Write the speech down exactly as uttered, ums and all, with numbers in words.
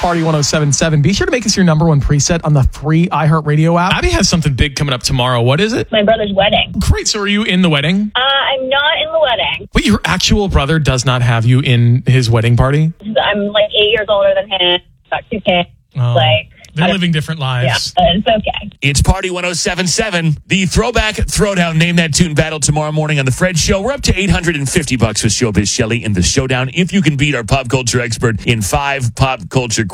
Party one oh seven point seven. Be sure to make us your number one preset on the free iHeartRadio app. Abby has something big coming up tomorrow. What is it? My brother's wedding. Great. So are you in the wedding? Uh, I'm not in the wedding. But your actual brother does not have you in his wedding party? I'm like eight years older than him. Got two kids. Oh, like they're living different lives. Yeah, it's okay. It's Party one oh seven point seven. The Throwback Throwdown Name That Tune battle tomorrow morning on The Fred Show. We're up to eight hundred fifty bucks with Showbiz Shelley in the showdown. If you can beat our pop culture expert in five pop culture